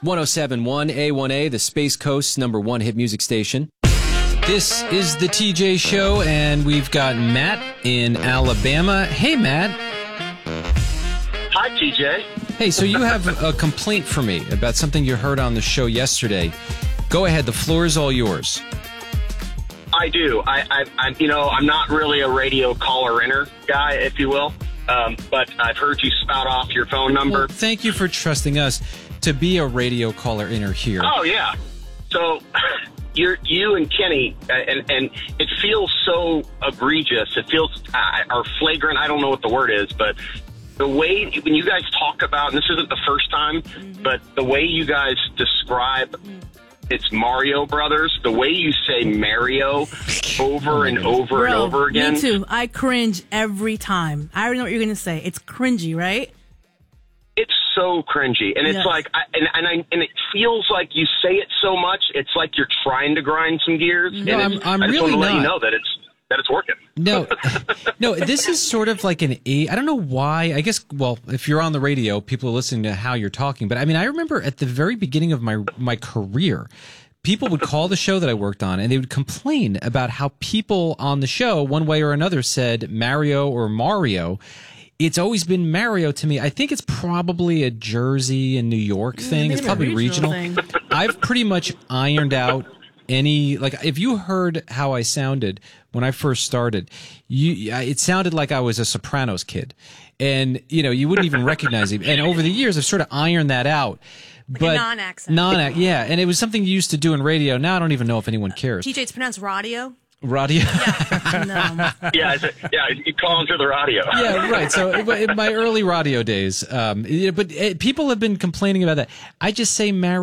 1071 A1A, the Space Coast's #1 hit music station. This is the TJ Show, and we've got Matt in Alabama. Hey, Matt. Hi, TJ. Hey, so you have a complaint for me about something you heard on the show yesterday. Go ahead. The floor is all yours. I do. I'm not really a radio caller-inner guy, if you will, but I've heard you spout off your phone number. Well, thank you for trusting us to be a radio caller-inner here. Oh, yeah. So you and Kenny, and it feels so egregious. It feels or flagrant. I don't know what the word is, but the way when you guys talk about, and this isn't the first time, but the way you guys describe it's Mario Brothers, the way you say Mario over and over and over again. Me too. I cringe every time. I already know what you're going to say. It's cringy, right? It's so cringy, and it's like, and it feels like you say it so much. It's like you're trying to grind some gears. No, and I'm I just really want to let you not. know that it's working. No, this is sort of like I don't know why. I guess, well, if you're on the radio, people are listening to how you're talking. But I mean, I remember at the very beginning of my career, people would call the show that I worked on, and they would complain about how people on the show, one way or another, said Mario or Mario. It's always been Mario to me. I think it's probably a Jersey and New York thing. It's probably regional. I've pretty much ironed out any, like, if you heard how I sounded when I first started, it sounded like I was a Sopranos kid, and you wouldn't even recognize it. And over the years, I've sort of ironed that out. But non-accent. Yeah, and it was something you used to do in radio. Now I don't even know if anyone cares. TJ, it's pronounced radio. Radio? Yeah. No. Yeah, you call them through the radio. Yeah, right. So in my early radio days, but people have been complaining about that. I just say Mario.